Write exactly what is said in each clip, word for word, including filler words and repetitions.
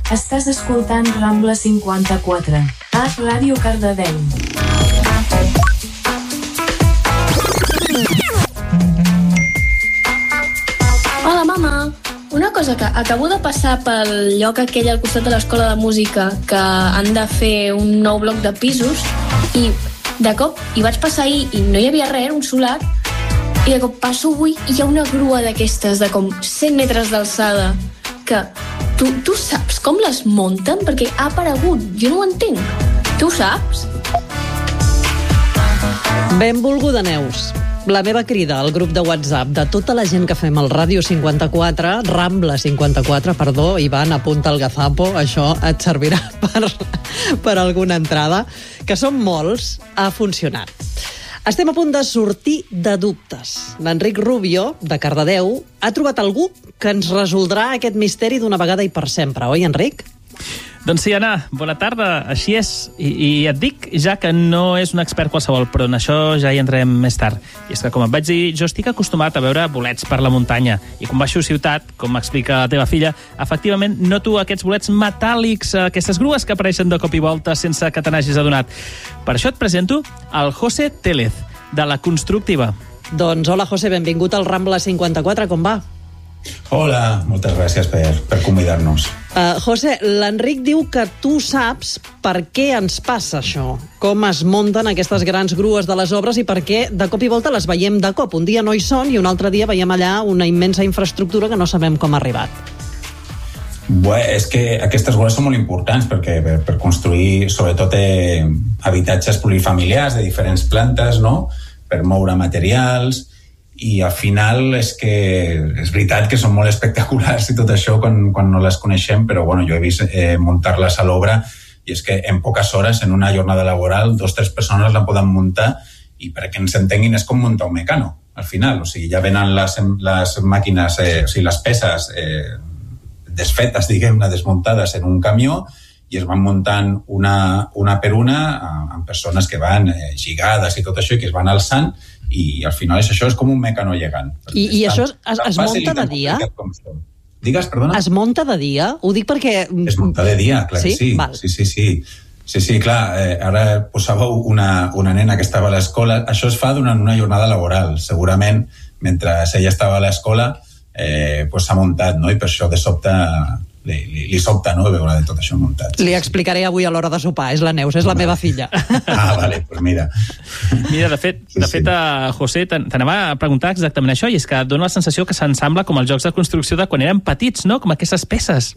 Estàs escoltant Rambla cinquanta-quatre, a Ràdio Cardedeu. Hola, mama. Una cosa, que acabo de passar pel lloc aquell al costat de l'escola de música que han de fer un nou bloc de pisos i de cop hi vaig passar ahir i no hi havia res, un solar, i de cop passo avui i hi ha una grua d'aquestes de com cent metres d'alçada que tu, tu saps com les munten? Perquè ha aparegut, jo no ho entenc. Tu ho saps? Benvolguda, Neus. La meva crida al grup de WhatsApp de tota la gent que fem el Ràdio cinquanta-quatre, Rambla cinquanta-quatre, perdó, Ivan, apunta el gazapo, això et servirà per, per alguna entrada, que són molts, ha funcionat. Estem a punt de sortir de dubtes. L'Enric Rubio, de Cardedeu, ha trobat algú que ens resoldrà aquest misteri d'una vegada i per sempre, oi, Enric? Doncs sí, Anna, bona tarda, així és. I, i et dic ja que no és un expert qualsevol, però en això ja hi entrem més tard. I és que, com et vaig dir, jo estic acostumat a veure bolets per la muntanya. I quan baixo a ciutat, com m'explica la teva filla, efectivament noto aquests bolets metàl·lics, aquestes grues que apareixen de cop i volta sense que te n'hagis adonat. Per això et presento el José Télez, de la Constructiva. Doncs hola, José, benvingut al Rambla cinquanta-quatre, com va? Hola, moltes gràcies per, per convidar-nos. Uh, José, l'Enric diu que tu saps per què ens passa això, com es munten aquestes grans grues de les obres i per què de cop i volta les veiem de cop. Un dia no hi són i un altre dia veiem allà una immensa infraestructura que no sabem com ha arribat. Bé, és que aquestes grues són molt importants perquè per, per construir, sobretot, eh, habitatges plurifamiliars de diferents plantes, no? Per moure materials. I al final és que és veritat que són molt espectaculars i tot això quan, quan no les coneixem, però bueno, jo he vist eh, muntar-les a l'obra i és que en poques hores, en una jornada laboral, dos o tres persones la poden muntar i perquè ens entenguin és com muntar un mecano al final, o sigui, ja venen les, les màquines, eh, o sigui, les peces eh, desfetes, diguem-ne, desmuntades en un camió i es van muntant una, una per una amb persones que van eh, lligades i tot això i que es van alçant i al final és això, és com un mecano llegant. I, i això es, es, es munta de dia? Digues, perdona? Es munta de dia? Ho dic perquè... Es munta de dia, clar sí? que sí. Val. Sí, sí, sí. Sí, sí, clar, eh, ara posàveu una, una nena que estava a l'escola. Això es fa durant una jornada laboral. Segurament, mentre ella estava a l'escola, eh, pues s'ha muntat, no? I per això de sobte... Li, li, li sobta, no?, veure de tot això muntat. Li explicaré avui a l'hora de sopar, és la Neus, és la meva filla. Ah, vale, doncs pues mira. Mira, de fet, de fet sí, sí. José, t'anava a preguntar exactament això, i és que dona la sensació que s'ensambla com els jocs de construcció de quan érem petits, no?, com aquestes peces.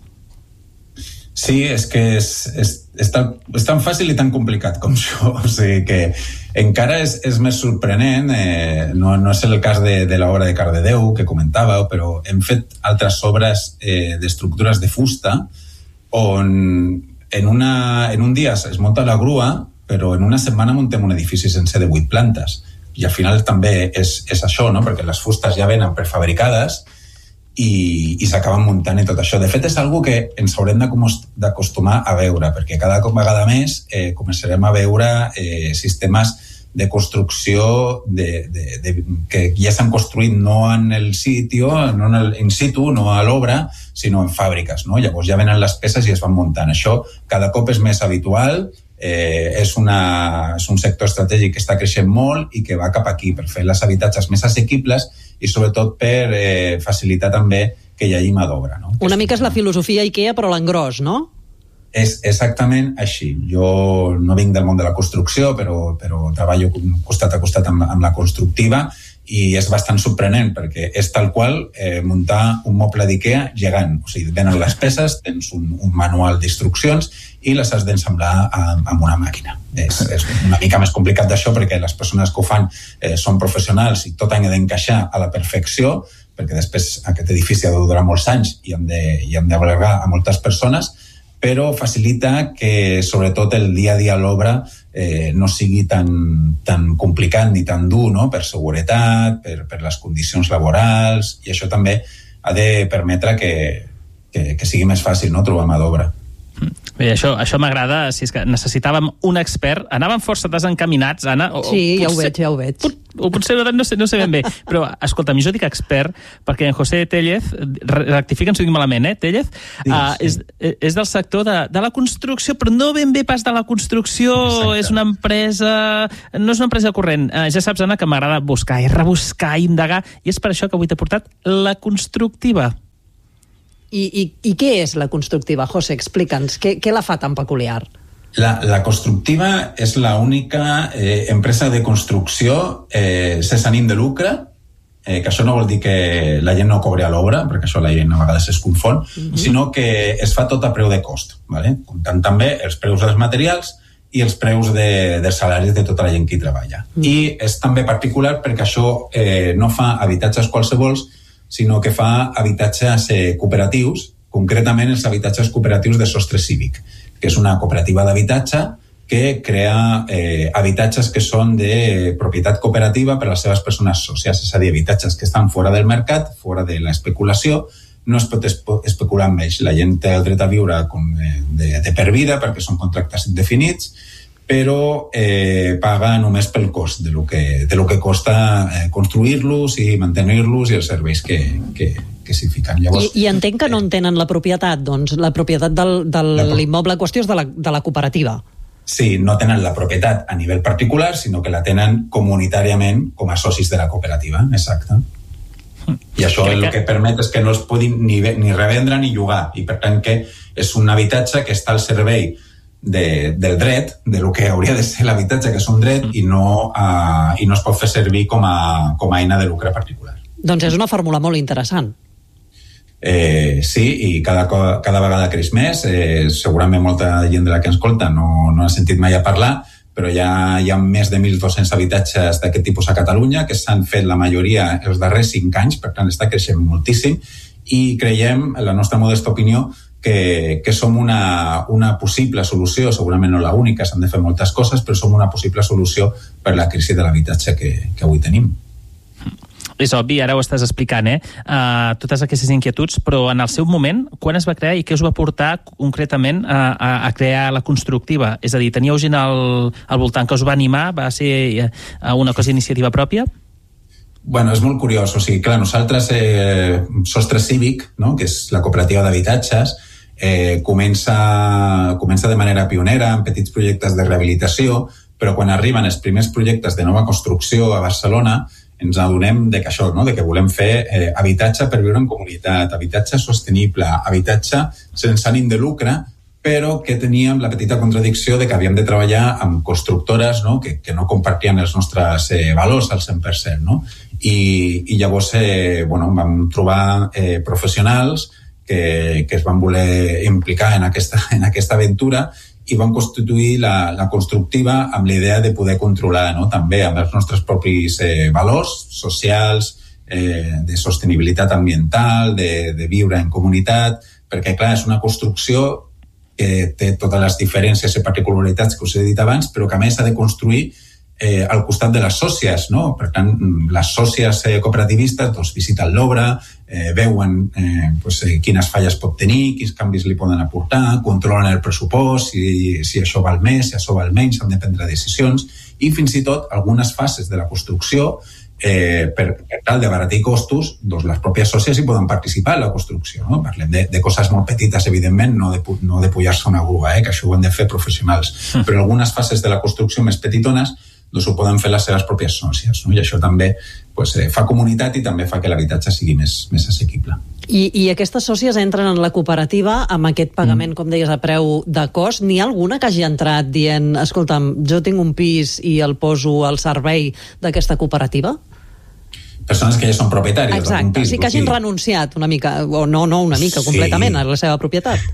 Sí, és que és, és, és, tan, és tan fàcil i tan complicat com això, o sigui que encara és, és més sorprenent, eh, no, no és el cas de, de l'obra de Cardedeu que comentàveu, però hem fet altres obres eh, d'estructures de fusta on en, una, en un dia es munta la grua, però en una setmana muntem un edifici sense de vuit plantes, i al final també és, és això, no?, perquè les fustes ja venen prefabricades i, i s'acaben muntant i tot això. De fet, és algo que ens haurem d'acostumar a veure, perquè cada vegada més eh, començarem a veure eh, sistemes de construcció de, de, de, que ja s'han construït no en el sitio, no en el in situ, no a l'obra, sinó en fàbriques, no? Llavors ja venen les peces i es van muntant. Això cada cop és més habitual, eh, és, una, és un sector estratègic que està creixent molt i que va cap aquí per fer els habitatges més assequibles i sobretot per eh, facilitar també que hi hagi mà d'obra, no? Una mica és la filosofia IKEA, però l'engròs, no? És exactament així. Jo no vinc del món de la construcció, però, però treballo costat a costat amb, amb la constructiva i és bastant sorprenent perquè és tal qual eh, muntar un moble d'IKEA gegant. O sigui, venen les peces, tens un, un manual d'instruccions i les has d'ensamblar amb, amb una màquina. És, és una mica més complicat d'això perquè les persones que ho fan eh, són professionals i tot han d'encaixar a la perfecció perquè després aquest edifici ha de durar molts anys i hem de, i hem d'albergar a moltes persones, però facilita que sobretot el dia a dia a l'obra eh, no sigui tan, tan complicat ni tan dur, no?, per seguretat, per, per les condicions laborals, i això també ha de permetre que, que, que sigui més fàcil, no?, trobar mà d'obra. Bé, això, això m'agrada, si és que necessitàvem un expert. Anàvem força desencaminats, Anna. O, sí, o ja ho potser, veig, ja ho veig. Pot, o potser no sé, no sé ben bé, però escolta'm, jo dic expert perquè en José Tellez, rectifica'm si ho dic malament, eh, Tellez, sí, uh, sí. És, és del sector de, de la construcció, però no ben bé pas de la construcció. Exacte. És una empresa... No és una empresa corrent. Uh, ja saps, Anna, que m'agrada buscar i rebuscar i indagar, i és per això que avui t'he portat La Constructiva. I, i, I què és La Constructiva? José, explica'ns, què, què la fa tan peculiar? La, la Constructiva és l'única eh, empresa de construcció eh, sense ànim de lucre, eh, que això no vol dir que la gent no cobri a l'obra, perquè això la gent a vegades es confon, mm-hmm. sinó que es fa tot a preu de cost, ¿vale? Comptant també els preus dels materials i els preus de, dels salaris de tota la gent que hi treballa. Mm. I és també particular perquè això eh, no fa habitatges qualsevols, sinó que fa habitatges eh, cooperatius, concretament els habitatges cooperatius de sostre cívic, que és una cooperativa d'habitatge que crea eh, habitatges que són de propietat cooperativa per a les seves persones sòcies, és a dir, habitatges que estan fora del mercat, fora de l'especulació, no es pot especular amb ells. La gent té el dret a viure com de, de per vida perquè són contractes indefinits, però eh, paga només pel cost de lo que, de lo que costa eh, construir-los i mantenir-los i els serveis que, que, que s'hi fiquen. Llavors, I, I entenc que no en tenen la propietat, doncs la propietat del, de l'immoble en qüestió és de la, de la cooperativa. Sí, no tenen la propietat a nivell particular, sinó que la tenen comunitàriament com a socis de la cooperativa, exacte. I això el que permet és que no es puguin ni, ni revendre ni llogar, i per tant que és un habitatge que està al servei De, del dret, de lo que hauria de ser l'habitatge, que és un dret, i no, uh, i no es pot fer servir com a, com a eina de lucre particular. Doncs és una fórmula molt interessant. Eh, sí, i cada, cada vegada creix més. Eh, segurament molta gent de la que ens escolta no, no ha sentit mai a parlar, però ja hi ha més de mil dos-cents habitatges d'aquest tipus a Catalunya, que s'han fet la majoria els darrers cinc anys, per tant està creixent moltíssim, i creiem, en la nostra modesta opinió, que, que som una, una possible solució, segurament no la única, s'han de fer moltes coses, però som una possible solució per la crisi de l'habitatge que, que avui tenim. És obvi, ara ho estàs explicant, eh? Uh, totes aquestes inquietuds, però en el seu moment, quan es va crear i què us va portar concretament a, a, a crear La Constructiva? És a dir, teníeu gent al, al voltant que us va animar? Va ser una cosa d'iniciativa pròpia? Bueno, és molt curiós. O sigui, clar, nosaltres, eh, Sostre Cívic, no?, que és la cooperativa d'habitatges, eh, comença, comença de manera pionera en petits projectes de rehabilitació, però quan arriben els primers projectes de nova construcció a Barcelona ens adonem de que això, no?, de que volem fer eh, habitatge per viure en comunitat, habitatge sostenible, habitatge sense ànim de lucre, però que teníem la petita contradicció de que havíem de treballar amb constructores, no?, que, que no compartien els nostres eh, valors al cent per cent, no? I, i llavors eh, bueno, vam trobar eh, professionals que, que es van voler implicar en aquesta, en aquesta aventura i van constituir la, la Constructiva amb la idea de poder controlar, no?, també amb els nostres propis eh, valors socials, eh, de sostenibilitat ambiental, de, de viure en comunitat, perquè clar, és una construcció que té totes les diferències i particularitats que us he dit abans, però que a més s'ha de construir eh, al costat de les sòcies, no? Per tant, les sòcies eh, cooperativistes doncs, visiten l'obra, eh, veuen eh, pues, eh, quines falles pot tenir, quins canvis li poden aportar, controlen el pressupost, si, si això val més, si això val menys, s'han de prendre decisions, i fins i tot algunes fases de la construcció, eh, per, per tal d'abaratir costos, doncs les pròpies sòcies hi poden participar en la construcció, no? Parlem de, de coses molt petites, evidentment, no de, no de pujar-se una grua, eh, que això ho han de fer professionals, mm. però algunes fases de la construcció més petitones doncs ho poden fer les seves pròpies sòcies, no? I això també pues, eh, fa comunitat i també fa que l'habitatge sigui més, més assequible. I, I aquestes sòcies entren en la cooperativa amb aquest pagament, mm. com deies, a preu de cost. N'hi ha alguna que hagi entrat dient, escolta'm, jo tinc un pis i el poso al servei d'aquesta cooperativa? Persones que ja són propietaris d'un pis. Sí, que hagin renunciat una mica, o no, no una mica, sí. completament, a la seva propietat.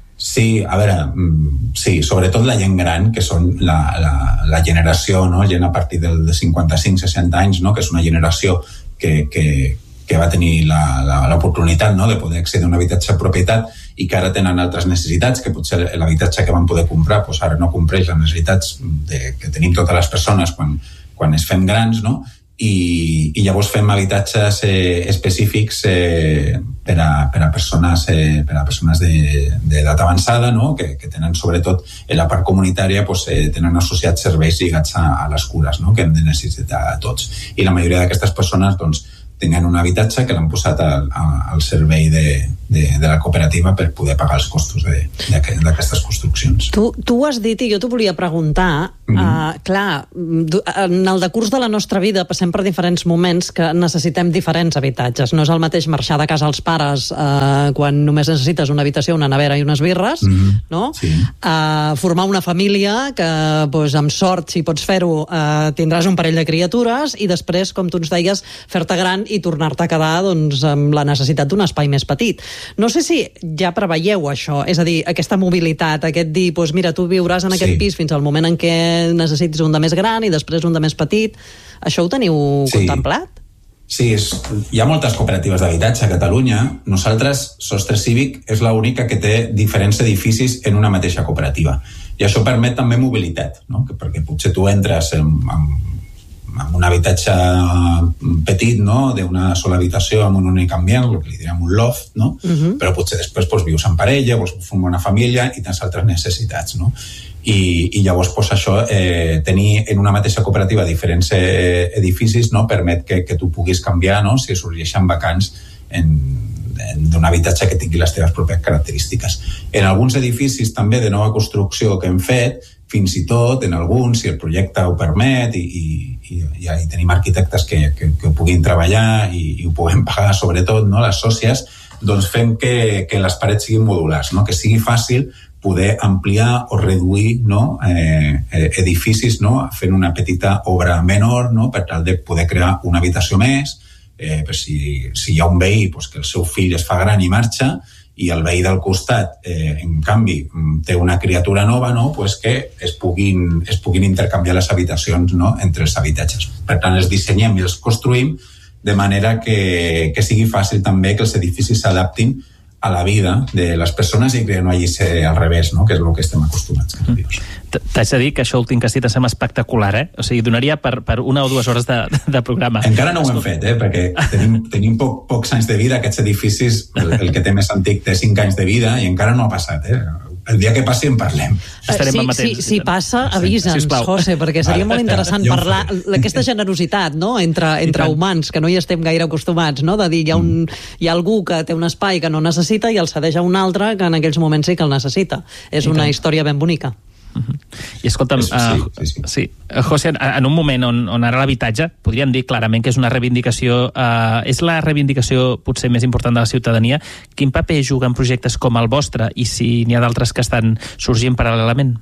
Sí, a veure, sí, sobretot la gent gran, que són la, la, la generació, no? Gent a partir del de cinquanta-cinc seixanta anys, no? Que és una generació que, que, que va tenir l'oportunitat, no? De poder accedir a un habitatge de propietat i que ara tenen altres necessitats, que potser l'habitatge que van poder comprar doncs ara no compleix les necessitats de, que tenim totes les persones quan, quan es fem grans, no? i, i llavors fem habitatges eh, específics eh, per, a, per a persones eh, per a persones d'edat avançada, no? que, que tenen sobretot en la part comunitària pues, eh, tenen associats serveis lligats a, a les cures, no? que hem de necessitar tots, i la majoria d'aquestes persones doncs, tenen un habitatge que l'han posat al, al servei de, de, de la cooperativa per poder pagar els costos d'aquestes construccions. Tu, tu ho has dit i jo t'ho volia preguntar. Mm-hmm. uh, clar, en el decurs de la nostra vida passem per diferents moments que necessitem diferents habitatges. No és el mateix marxar de casa als pares uh, quan només necessites una habitació, una nevera i unes birres, mm-hmm. no? Sí. Uh, formar una família que, doncs, amb sort, si pots fer-ho, uh, tindràs un parell de criatures i després, com tu ens deies, fer-te gran i tornar-te a quedar doncs, amb la necessitat d'un espai més petit. No sé si ja preveieu això, és a dir, aquesta mobilitat, aquest dir, doncs mira, tu viuràs en aquest sí. pis fins al moment en què necessitis un de més gran i després un de més petit. Això ho teniu sí. contemplat? Sí, és, hi ha moltes cooperatives d'habitatge a Catalunya. Nosaltres, Sostre Cívic, és l'única que té diferents edificis en una mateixa cooperativa. I això permet també mobilitat, no? Perquè potser tu entres en, en amb un habitatge petit, no? D'una sola habitació amb un únic ambient, el que li diríem un loft, no? Uh-huh. Però potser després pues, vius en parella, vols formar una família i tens altres necessitats, no? I, i llavors pues, això, eh, tenir en una mateixa cooperativa diferents eh, edificis, no? Permet que, que tu puguis canviar, no? Si sorgeixen vacants en, en, d'un habitatge que tingui les teves pròpies característiques. En alguns edificis també de nova construcció que hem fet, fins i tot en alguns, si el projecte ho permet i, i, i, i tenim arquitectes que, que, que ho puguin treballar i, i ho puguem pagar sobretot, no? Les sòcies, doncs fem que, que les parets siguin modulars, no? Que sigui fàcil poder ampliar o reduir, no? eh, edificis, no? Fent una petita obra menor, no? Per tal de poder crear una habitació més, eh, per si, si hi ha un veí pues, que el seu fill es fa gran i marxa, i el veí del costat, eh, en canvi, té una criatura nova, no? Pues que es puguin, es puguin intercanviar les habitacions, no? Entre els habitatges. Per tant, els dissenyem i els construïm de manera que, que sigui fàcil també que els edificis s'adaptin a la vida de les persones i que no hagi ser al revés, no? Que és el que estem acostumats. Mm. T'haig de dir que això últim que has dit sembla espectacular, eh? O sigui, donaria per, per una o dues hores de, de programa. Encara no ho hem fet, eh? Perquè tenim, tenim poc, pocs anys de vida. Aquests edificis, el, el que té més antic té cinc anys de vida i encara no ha passat, eh? El dia que passi en parlem. Estarem sí, sí, si passa, avisa'ns, José, perquè seria molt interessant parlar d'aquesta generositat, no? entre, entre humans, que no hi estem gaire acostumats, no? De dir, hi ha, un, hi ha algú que té un espai que no necessita i el cedeix a un altre que en aquells moments sí que el necessita. És una història ben bonica. Uh-huh. I escolta'm, sí, sí, sí. Uh, sí. José, en un moment on, on ara l'habitatge podríem dir clarament que és una reivindicació, uh, és la reivindicació potser més important de la ciutadania. Quin paper juga en projectes com el vostre i si n'hi ha d'altres que estan sorgint paral·lelament?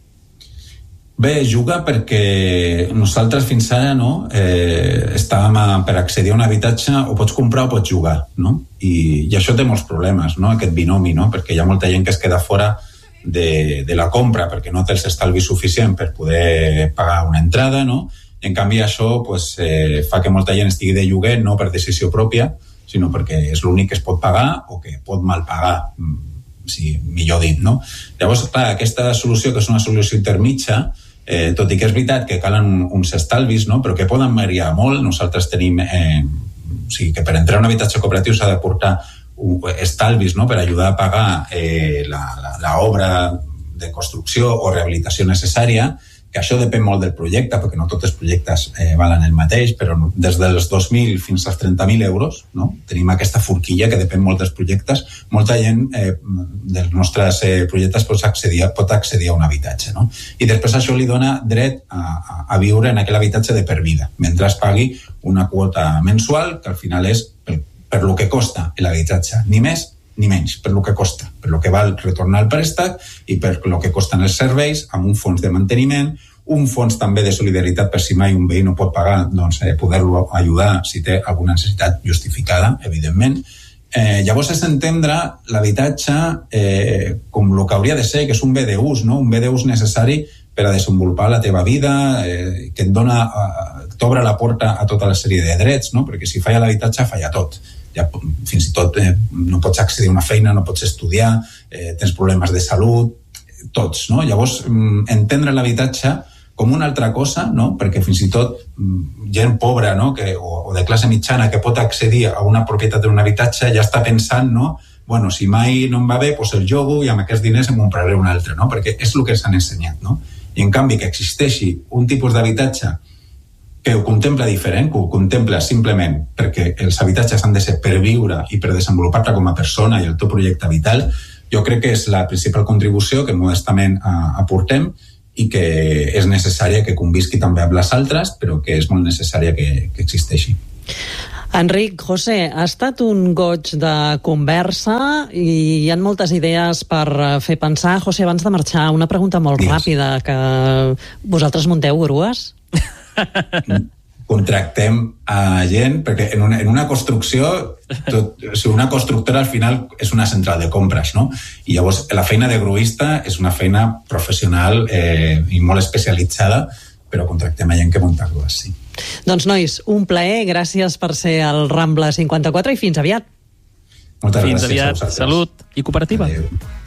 Bé, juga perquè nosaltres fins ara, no, eh, estàvem a, per accedir a un habitatge o pots comprar o pots jugar, no? I, i això té molts problemes, no? Aquest binomi, no? Perquè hi ha molta gent que es queda fora De, de la compra perquè no té els estalvis suficient per poder pagar una entrada, no? I en canvi això pues, eh, fa que molta gent estigui de lloguer no per decisió pròpia, sinó perquè és l'únic que es pot pagar o que pot mal pagar, sí, millor dit, no? Llavors, clar, aquesta solució, que és una solució intermitja, eh, tot i que és veritat que calen uns estalvis, no? Però que poden variar molt. Nosaltres tenim, eh, o sigui, que per entrar a un habitatge cooperatiu s'ha de portar estalvis, no? Per ajudar a pagar eh, la, la, la obra de construcció o rehabilitació necessària, que això depèn molt del projecte, perquè no tots els projectes eh, valen el mateix, però des dels dos mil fins als trenta mil euros, no? Tenim aquesta forquilla que depèn molt dels projectes. Molta gent eh, dels nostres eh, projectes pot accedir, pot accedir a un habitatge, no? I després això li dona dret a, a, a viure en aquell habitatge de per vida, mentre es pagui una quota mensual, que al final és pel per lo que costa l'habitatge, ni més ni menys, per lo que costa, per lo que val retornar el préstec i per lo que costen els serveis, amb un fons de manteniment, un fons també de solidaritat per si mai un veí no pot pagar, doncs eh, poder-lo ajudar si té alguna necessitat justificada, evidentment. Eh, llavors és entendre l'habitatge eh, com el que hauria de ser, que és un bé d'ús, no? Un bé d'ús necessari per a desenvolupar la teva vida, eh, que et dona, eh, t'obre la porta a tota la sèrie de drets, no? Perquè si falla l'habitatge, falla tot. Ja, fins i tot eh, no pots accedir a una feina, no pots estudiar, eh, tens problemes de salut, tots, no? Llavors, entendre l'habitatge com una altra cosa, no? Perquè fins i tot gent pobra, no? que, o, o de classe mitjana que pot accedir a una propietat d'un habitatge ja està pensant, no? Bueno, si mai no em va bé, doncs el jogo i amb aquests diners em compraré un altre, no? Perquè és el que s'han ensenyat, no? I en canvi que existeixi un tipus d'habitatge que ho contempla diferent, que ho contempla simplement perquè els habitatges han de ser per viure i per desenvolupar-te com a persona i el teu projecte vital, jo crec que és la principal contribució que modestament uh, aportem i que és necessària que convisqui també amb les altres, però que és molt necessària que, que existeixi. Enric, José, ha estat un goig de conversa i hi ha moltes idees per fer pensar. José, abans de marxar, una pregunta molt Digues. ràpida, que vosaltres munteu grues? Contractem a gent, perquè en una, en una construcció, tot, o sigui, una constructora al final és una central de compres, no? I llavors la feina de gruista és una feina professional eh, i molt especialitzada, però contractem a gent que munta grues, sí. Doncs, nois, un plaer, gràcies per ser al Rambla cinquanta-quatre i fins aviat. Moltes fins gràcies aviat. Salut i cooperativa. Adéu.